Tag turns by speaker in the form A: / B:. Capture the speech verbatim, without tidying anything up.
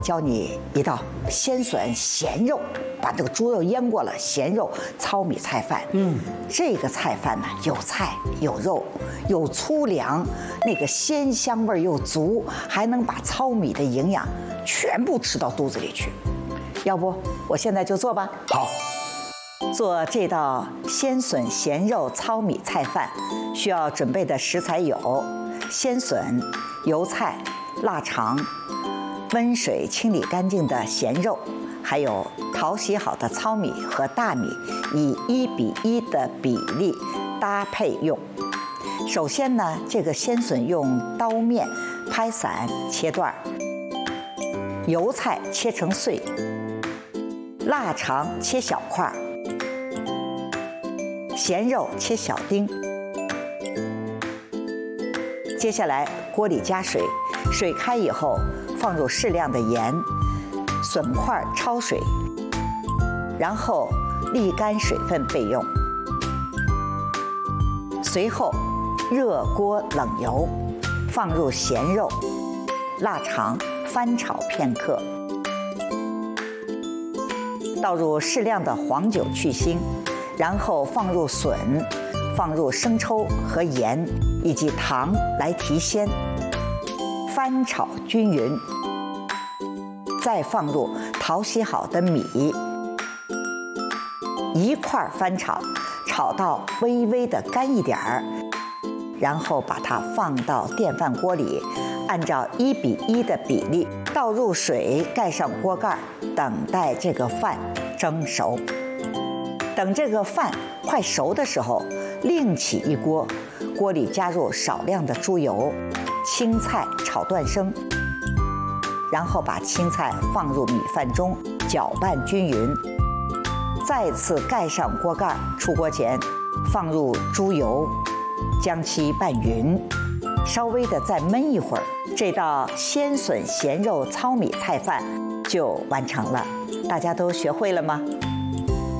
A: 教你一道鲜笋咸肉，把这个猪肉腌过了，咸肉糙米菜饭。嗯，这个菜饭呢，有菜有肉，有粗粮，那个鲜香味又足，还能把糙米的营养全部吃到肚子里去。要不我现在就做吧。
B: 好，
A: 做这道鲜笋咸肉糙米菜饭，需要准备的食材有鲜笋、油菜、腊肠。温水清理干净的咸肉，还有淘洗好的糙米和大米，以一比一的比例搭配用。首先呢，这个鲜笋用刀面拍散切段，油菜切成碎，腊肠切小块，咸肉切小丁。接下来锅里加水，水开以后放入适量的盐，笋块焯水，然后沥干水分备用。随后热锅冷油，放入咸肉、腊肠，翻炒片刻，倒入适量的黄酒去腥，然后放入笋，放入生抽和盐以及糖来提鲜，翻炒均匀，再放入淘洗好的米，一块翻炒，炒到微微的干一点儿，然后把它放到电饭锅里，按照一比一的比例倒入水，盖上锅盖，等待这个饭蒸熟。等这个饭快熟的时候，另起一锅，锅里加入少量的猪油，青菜炒断生，然后把青菜放入米饭中，搅拌均匀，再次盖上锅盖，出锅前放入猪油，将其拌匀，稍微的再焖一会儿，这道鲜笋咸肉糙米菜饭就完成了。大家都学会了吗？